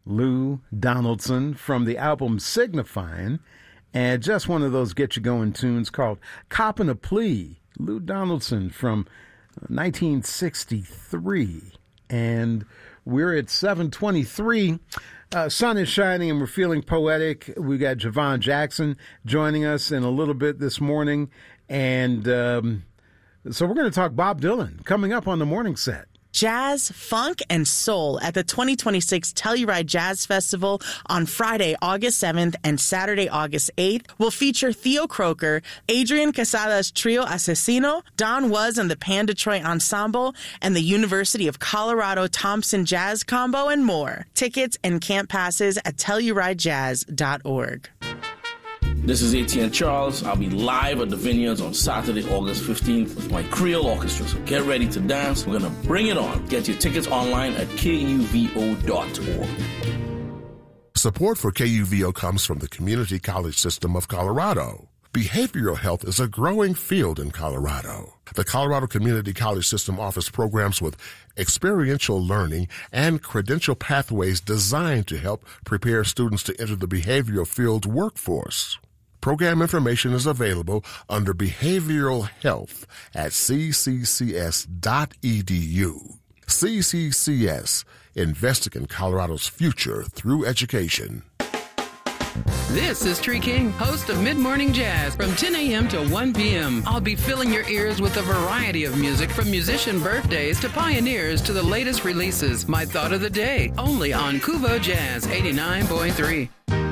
Lou Donaldson from the album Signifying, and just one of those get-you-going tunes called Coppin' a Plea. Lou Donaldson from 1963, and we're at 7:23. Sun is shining and we're feeling poetic. We got Javon Jackson joining us in a little bit this morning, and so we're going to talk Bob Dylan coming up on the morning set. Jazz, funk, and soul at the 2026 Telluride Jazz Festival on Friday, August 7th and Saturday, August 8th will feature Theo Croker, Adrian Quesada's Trio Asesino, Don Was and the Pan Detroit Ensemble, and the University of Colorado Thompson Jazz Combo, and more. Tickets and camp passes at TellurideJazz.org. This is ATN Charles. I'll be live at the Vineyards on Saturday, August 15th with my Creole Orchestra. So get ready to dance. We're going to bring it on. Get your tickets online at kuvo.org. Support for KUVO comes from the Community College System of Colorado. Behavioral health is a growing field in Colorado. The Colorado Community College System offers programs with experiential learning and credential pathways designed to help prepare students to enter the behavioral field workforce. Program information is available under Behavioral Health at cccs.edu. CCCS, investing in Colorado's future through education. This is Tree King, host of Mid-Morning Jazz from 10 a.m. to 1 p.m. I'll be filling your ears with a variety of music from musician birthdays to pioneers to the latest releases. My thought of the day, only on Kuvo Jazz 89.3.